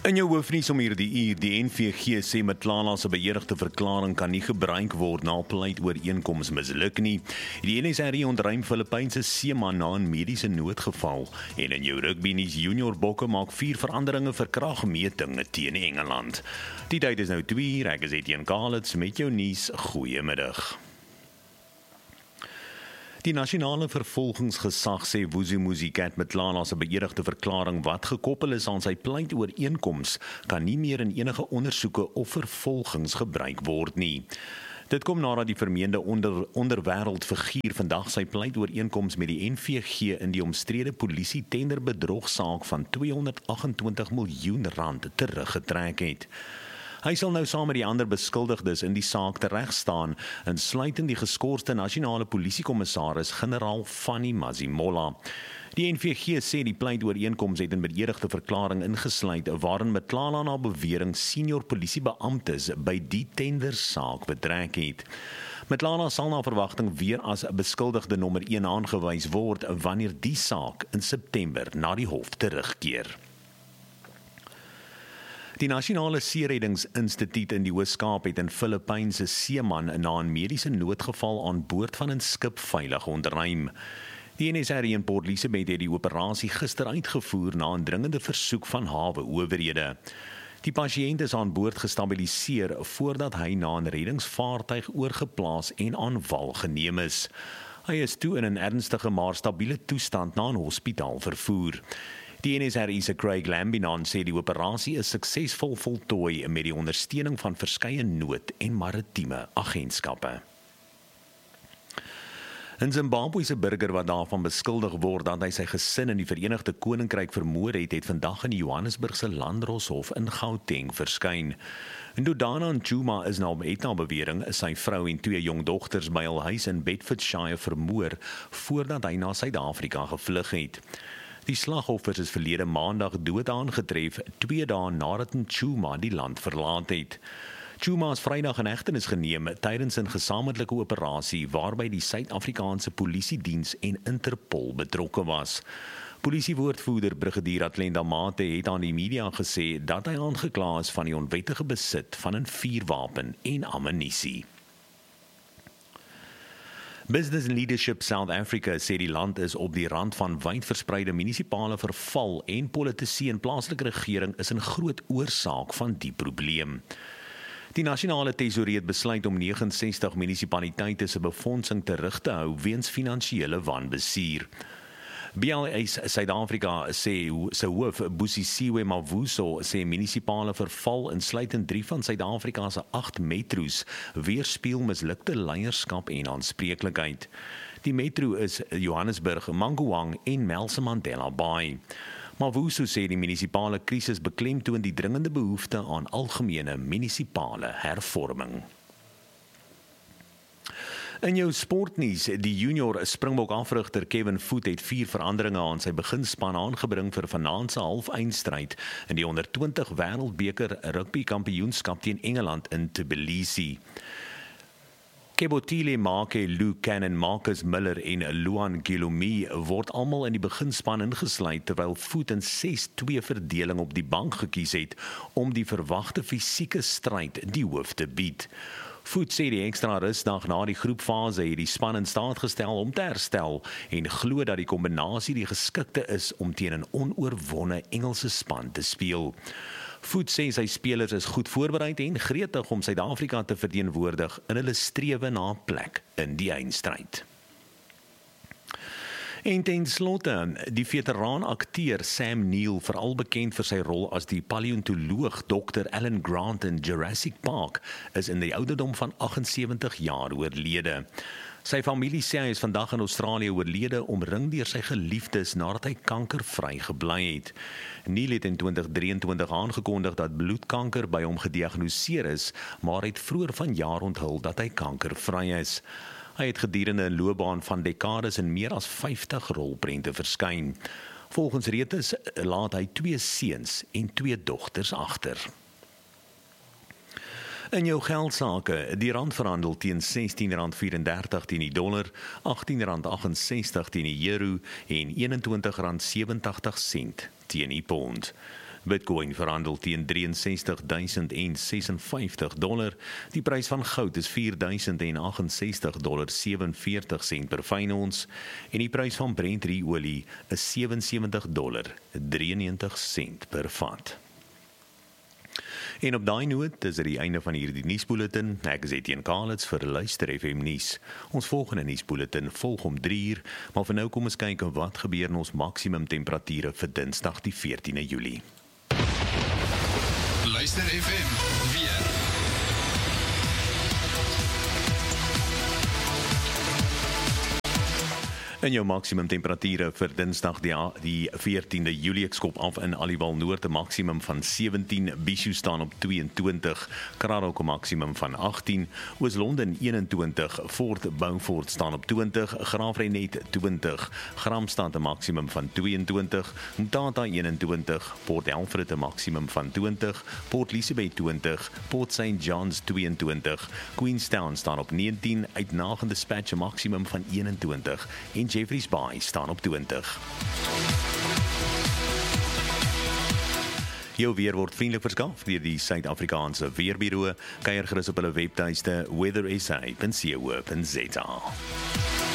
In jou hoofnuus om hierdie uur, die NVG sê Matlala se beëdigde verklaring kan nie gebruik word na pleitooreenkoms misluk nie. Die NSRI ontruim Filippynse seeman na 'n mediese noodgeval. En in jou rugbynuus, Junior Bokke maak 4 veranderinge vir kragmeting teen Engeland. Die tyd is nou 2:00, ek is Etienne Kalitz met jou nuus. Goeiemiddag. Die nasionale vervolgingsgesag sê Vusi Musicat Matlala se beëdigde verklaring wat gekoppel is aan sy pleitooreenkoms kan nie meer in enige ondersoeke of vervolgings gebruik word nie. Dit kom nadat die vermeende onderwêreldfiguur vandag sy pleitooreenkoms met die NVG in die omstrede polisie tenderbedrogsaak van R228 miljoen teruggetrek het. Hy sal nou saam met die ander beskuldigdes in die saak teregstaan, insluitend die geskorste nasionale polisiekommissaris generaal Fanny Mazimola. Die NVG sê die pleitooreenkoms het 'n beëdigde verklaring ingesluit waarin Matlala na bewering senior polisiebeamptes by die tendersaak betrek het. Matlala sal na verwagting weer as beskuldigde nommer 1 aangewys word wanneer die saak in September na die hof terugkeer. Die Nasionale Seereddingsinstituut in die Oos-Kaap het 'n Filippynse seeman na 'n mediese noodgeval aan boord van 'n skip veilig ontruim. Die NSRI in Port Elizabeth het die operasie gister uitgevoer na 'n dringende versoek van hawe-owerhede. Die pasiënt is aan boord gestabiliseer voordat hy na 'n reddingsvaartuig oorgeplaas en aan wal geneem is. Hy is toe in 'n ernstige maar stabiele toestand na 'n hospitaal vervoer. Die NSRI se Craig Lambinon sê die operasie is suksesvol voltooi met die ondersteuning van verskeie nood- en maritieme agentskappe. 'N Zimbabwese burger wat daarvan beskuldig word dat hy sy gesin in die Verenigde Koninkryk vermoor het vandag in die Johannesburgse Landdroshof in Gauteng verskyn. Ndodana Nchuma is na bewering sy vrou en 2 jong dogters by hul huis in Bedfordshire vermoor voordat hy na Suid-Afrika gevlug het. Die slagoffers is verlede maandag dood aangetref, 2 dae nadat Nchuma die land verlaat het. Nchuma is Vrydag in hegtenis geneem tydens 'n gesamentlike operasie waarby die Suid-Afrikaanse Polisiediens en Interpol betrokke was. Polisiewoordvoerder Brigadier Atlenda Mate het aan die media gesê dat hy aangekla is van die onwettige besit van 'n vuurwapen en ammunisie. Business and Leadership South Africa sê die land is op die rand van wydverspreide munisipale verval en politici en plaaslike regering is 'n groot oorsaak van die probleem. Die nasionale tesourier het besluit om 69 munisipaliteite se befondsing terug te hou weens finansiële wanbestuur. BLS Suid-Afrika sê se hoof Busisiwe Mavuso sê munisipale verval insluitend 3 van Suid-Afrika se 8 metro's weerspieël mislukte leierskap en aanspreeklikheid. Die metro is Johannesburg, Mangaung en Nelson Mandela Bay. Mavuso sê die munisipale krisis beklemtoon die dringende behoefte aan algemene munisipale hervorming. In jou sportnuus, die junior Springbok afrigter Kevin Voet het 4 veranderinge aan sy beginspan aangebring vir vanaand se halfeindstryd in die onder 20 wêreldbeker rugby kampioenskap teen Engeland in Tbilisi. Kebotile Make, Luke Cannon, Marcus Miller en Luan Gilumi word almal in die beginspan ingesluit terwyl Voet in 6-2 verdeling op die bank gekies het om die verwagte fisieke stryd die hoof te bied. Voet sê die ekstra rusdag na die groepfase het die span in staat gestel om te herstel en glo dat die kombinasie die geskikte is om teen 'n onoorwonne Engelse span te speel. Voet sê sy spelers is goed voorbereid en gretig om Suid-Afrika te verteenwoordig in hulle strewe na 'n plek in die eindstryd. En ten slotte, die veteraan akteur Sam Neill, veral bekend vir sy rol as die paleontoloog Dr. Alan Grant in Jurassic Park, is in die ouderdom van 78 jaar oorlede. Sy familie sê hy is vandag in Australië oorlede omring deur sy geliefdes nadat hy kankervry gebly het. Neill het in 2023 aangekondig dat bloedkanker by hom gediagnoseer is, maar het vroeër vanjaar onthul dat hy kankervry is. Hy het gedurende 'n loopbaan van dekades in meer as 50 rolprente verskyn. Volgens redes laat hy 2 seuns en 2 dogters agter. In jou geldsaake, die rand verhandel teen R16.34 teen die dollar, R18.68 teen die euro en R21.87 teen die pond. Bitcoin verhandel teen $63,056. Die prys van goud is $4,068,47 per fyn ons en die prys van Brent olie is $77,93 per vat. En op daai noot is dit die einde van hierdie nuusbulletin. Ek is Etienne Kalitz vir Luister FM nuus. Ons volgende nuusbulletin volg om 3 uur, maar vir nou kom ons kyk wat gebeur in ons maksimum temperature vir Dinsdag die 14de Julie. Luister FM weer. In jou maksimum temperature vir Dinsdag die 14de Julie, ek skop af in Aliwal Noord 'n maksimum van 17, Bishu staan op 22, Kraddock 'n maksimum van 18, Oos-London 21, Fort Beaufort staan op 20, Graafrenet 20, Gramstad 'n maksimum van 22, Mthatha 21, Port Elfrid 'n maksimum van 20, Port Elizabeth 20, Port St John's 22, Queenstown staan op 19, Uitnagende Dispatch 'n maksimum van 21 en Jeffreys Bay staan op 20. Jou weer word vriendelik verskaf deur die Suid-Afrikaanse Weerbureau. Kuier gerus op hulle webtuiste weathersa.co.za.